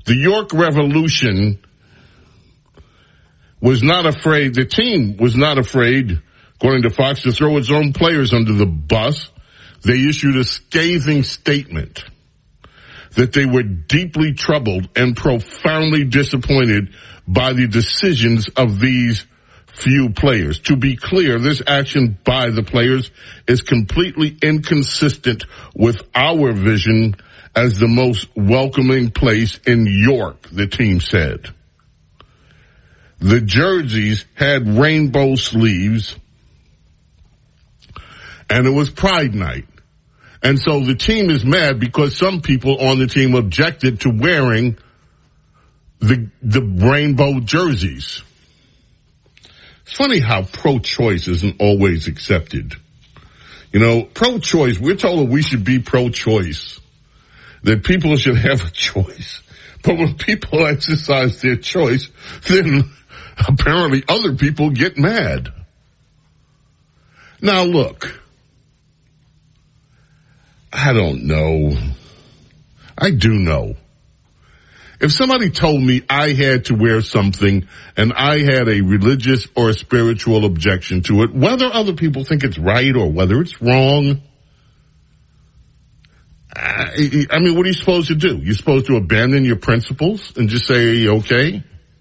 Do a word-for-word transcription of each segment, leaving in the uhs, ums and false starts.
The York Revolution was not afraid, the team was not afraid, according to Fox, to throw its own players under the bus. They issued a scathing statement that they were deeply troubled and profoundly disappointed by the decisions of these few players. To be clear, this action by the players is completely inconsistent with our vision as the most welcoming place in York, the team said. The jerseys had rainbow sleeves, and it was Pride Night. And so the team is mad because some people on the team objected to wearing the the rainbow jerseys. It's funny how pro-choice isn't always accepted. You know, pro-choice, we're told that we should be pro-choice, that people should have a choice. But when people exercise their choice, then apparently other people get mad. Now look, I don't know. I do know. If somebody told me I had to wear something and I had a religious or a spiritual objection to it, whether other people think it's right or whether it's wrong, I, I mean, what are you supposed to do? You're supposed to abandon your principles and just say, okay?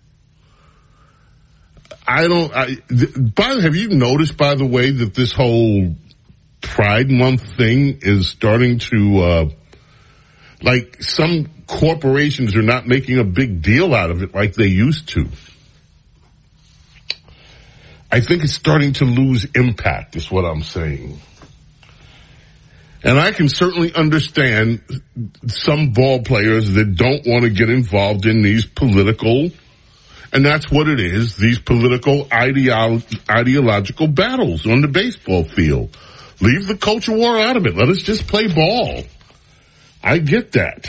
I don't, I, by, have you noticed, by the way, that this whole Pride Month thing is starting to, uh, like some corporations are not making a big deal out of it like they used to. I think it's starting to lose impact, is what I'm saying. And I can certainly understand some ball players that don't want to get involved in these political, and that's what it is, these political ideolo- ideological battles on the baseball field. Leave the culture war out of it. Let us just play ball. I get that.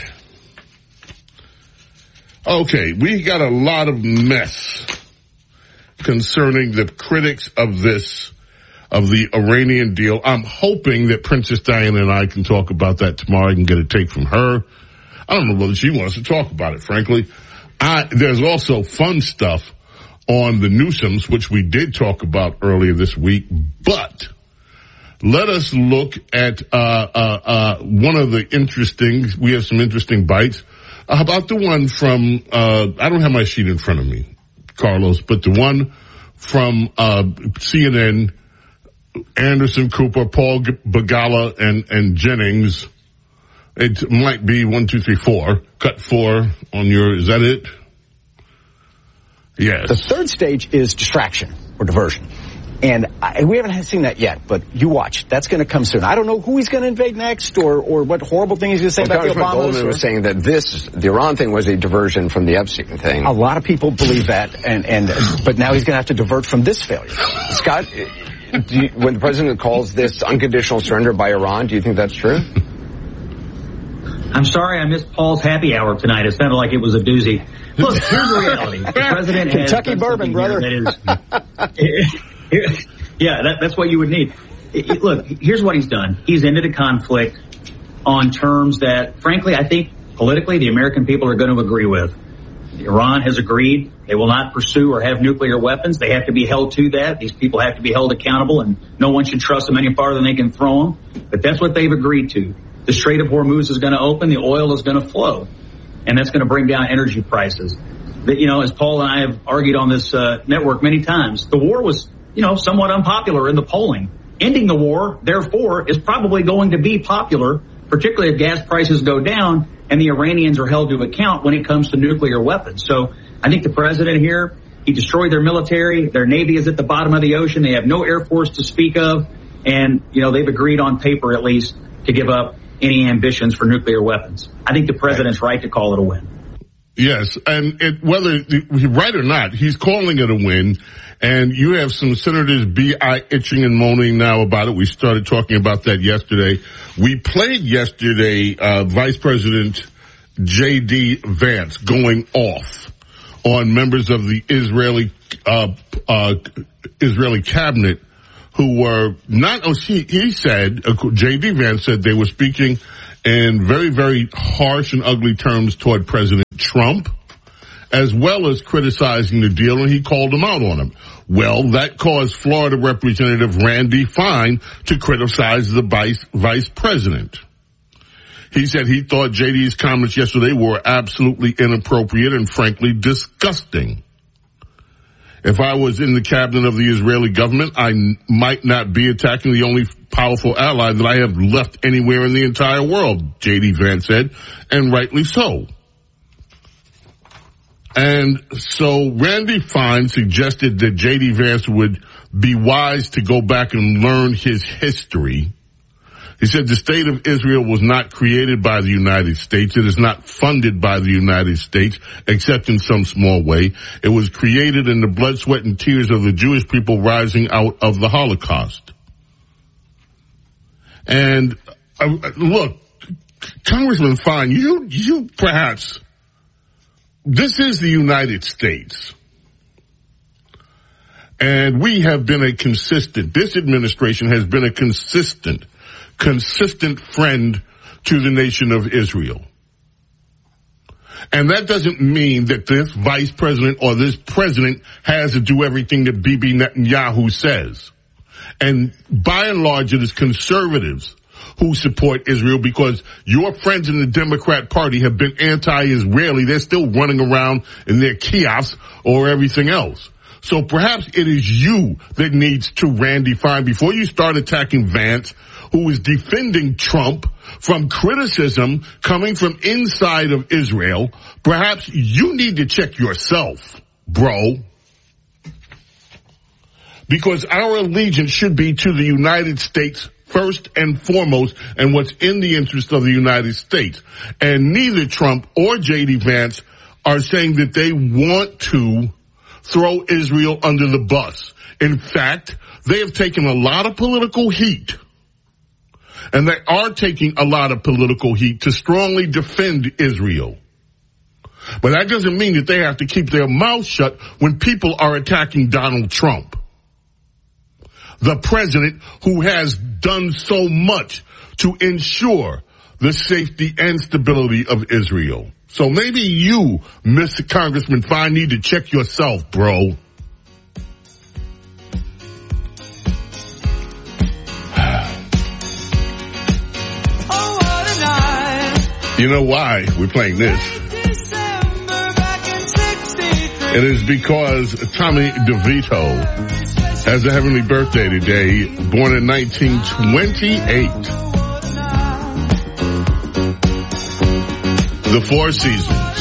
Okay, we got a lot of mess concerning the critics of this, of the Iranian deal. I'm hoping that Princess Diana and I can talk about that tomorrow. I can get a take from her. I don't know whether she wants to talk about it, frankly. I, there's also fun stuff on the Newsoms, which we did talk about earlier this week, but let us look at uh, uh, uh, one of the interesting, we have some interesting bites. How about the one from, uh, I don't have my sheet in front of me, Carlos, but the one from uh, C N N, Anderson Cooper, Paul Begala, and, and Jennings. It might be one, two, three, four. Cut four on your, is that it? Yes. The third stage is distraction or diversion. And I, we haven't seen that yet, but you watch. That's going to come soon. I don't know who he's going to invade next or, or what horrible thing he's going to say well, about Congressman the Obamas. Goldman was saying that this, the Iran thing was a diversion from the Epstein thing. A lot of people believe that, and, and but now he's going to have to divert from this failure. Scott, do you, when the president calls this unconditional surrender by Iran, do you think that's true? I'm sorry I missed Paul's happy hour tonight. It sounded like it was a doozy. Look, here's the reality. The president has Kentucky bourbon, brother. That is, yeah, that, that's what you would need. It, it, look, here's what he's done. He's ended a conflict on terms that, frankly, I think politically the American people are going to agree with. Iran has agreed they will not pursue or have nuclear weapons. They have to be held to that. These people have to be held accountable, and no one should trust them any farther than they can throw them. But that's what they've agreed to. The Strait of Hormuz is going to open. The oil is going to flow, and that's going to bring down energy prices. That, you know, as Paul and I have argued on this uh, network many times, the war was, you know, somewhat unpopular in the polling. Ending the war, therefore, is probably going to be popular, particularly if gas prices go down and the Iranians are held to account when it comes to nuclear weapons. So I think the president here, he destroyed their military. Their Navy is at the bottom of the ocean. They have no Air Force to speak of. And, you know, they've agreed on paper, at least, to give up any ambitions for nuclear weapons. I think the president's right to call it a win. Yes, and it, whether right or not, he's calling it a win. And you have some senators be-eye itching and moaning now about it. We started talking about that yesterday. We played yesterday uh, Vice President J D. Vance going off on members of the Israeli uh, uh, Israeli cabinet who were not. Oh, he, he said, J D. Vance said they were speaking in very, very harsh and ugly terms toward President Trump, as well as criticizing the deal, and he called him out on him. Well, that caused Florida Representative Randy Fine to criticize the vice, vice president. He said he thought J D's comments yesterday were absolutely inappropriate and frankly disgusting. If I was in the cabinet of the Israeli government, I n- might not be attacking the only powerful ally that I have left anywhere in the entire world, J D Vance said, and rightly so. And so Randy Fine suggested that J D Vance would be wise to go back and learn his history. He said the state of Israel was not created by the United States. It is not funded by the United States, except in some small way. It was created in the blood, sweat, and tears of the Jewish people rising out of the Holocaust. And uh, look, Congressman Fine, you, you perhaps, this is the United States. And we have been a consistent, this administration has been a consistent consistent friend to the nation of Israel. And that doesn't mean that this vice president or this president has to do everything that Bibi Netanyahu says. And by and large, it is conservatives who support Israel because your friends in the Democrat Party have been anti-Israeli. They're still running around in their kiosks or everything else. So perhaps it is you that needs to Randy Fine before you start attacking Vance, who is defending Trump from criticism coming from inside of Israel. Perhaps you need to check yourself, bro. Because our allegiance should be to the United States first and foremost, and what's in the interest of the United States. And neither Trump or J D Vance are saying that they want to throw Israel under the bus. In fact, they have taken a lot of political heat, and they are taking a lot of political heat to strongly defend Israel. But that doesn't mean that they have to keep their mouths shut when people are attacking Donald Trump, the president who has done so much to ensure the safety and stability of Israel. So maybe you, Mister Congressman Fine, need to check yourself, bro. You know why we're playing this? It is because Tommy DeVito has a heavenly birthday today, born in nineteen twenty-eight. The Four Seasons,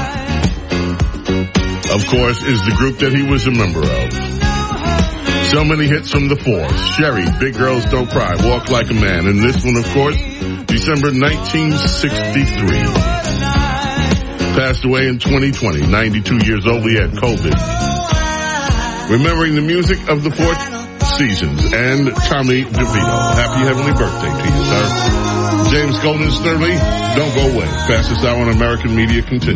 of course, is the group that he was a member of. So many hits from the Fours: Sherry, Big Girls Don't Cry, Walk Like a Man, and this one, of course, December nineteen sixty-three. Passed away in twenty twenty, ninety-two years old. He had COVID. Remembering the music of the Four Seasons and Tommy DeVito. Happy heavenly birthday to you, sir. James Golden Sterling, don't go away. Fastest hour on American media continues.